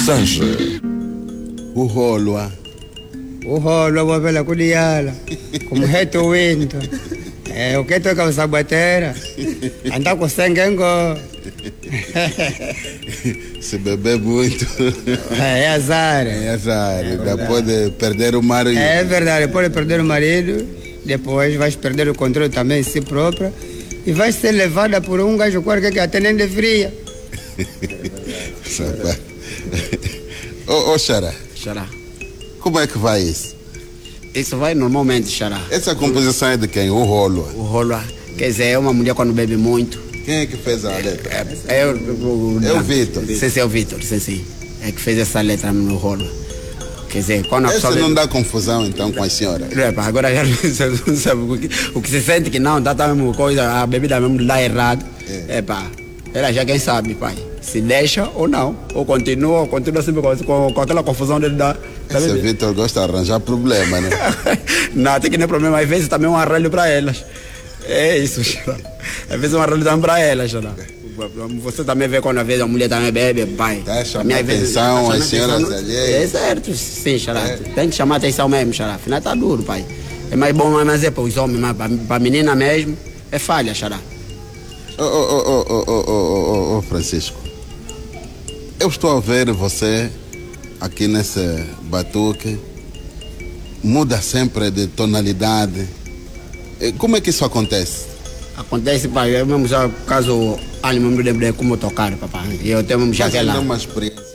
Sanche. Uholwa. Uholwa wavela kuliyala. Kumheto winto. O que toca essa batera? Anda com sangue. Se beber muito. É azar. É azar. Pode perder o marido. É verdade, pode perder o marido. Depois vais perder o controle também de si própria. E vais ser levada por um gajo qualquer que até nem deveria. Ô, Xará. Xará. Como é que vai isso? Isso vai normalmente, Xará. Essa composição é de quem? O Rolo. O Rolo, quer dizer, é uma mulher quando bebe muito. Quem é que fez a letra? É o Vitor. Sim, é o Vitor, sim. É que fez essa letra no Rolo. Quer dizer, quando a pessoa... não dá confusão então com a senhora? Agora já não sabe o que se sente que não, tá a mesma coisa, a bebida mesmo dá errado. Ela já quem sabe, pai. Se deixa ou não, ou continua sempre com aquela confusão dele da... Esse Vitor gosta de arranjar problema, né? Não, tem que nem problema, às vezes também é um arranjo para elas. É isso, Xará. Às vezes é um arranjo também para elas, Xará. Você também vê quando às vezes a mulher também bebe, pai. Tá chamando atenção, as senhoras alheias. É certo, sim, Xará. Tem que chamar atenção mesmo, Xará. Afinal tá duro, pai. É mais bom, mas é para os homens, mas para a menina mesmo, é falha, Xará. Ô, Francisco. Eu estou a ver você aqui nesse batuque. Muda sempre de tonalidade. Como é que isso acontece? Acontece, pai, eu mesmo já, caso ânimo me lembrei como tocar, papai. E eu tenho mesmo já aquela... uma experiência.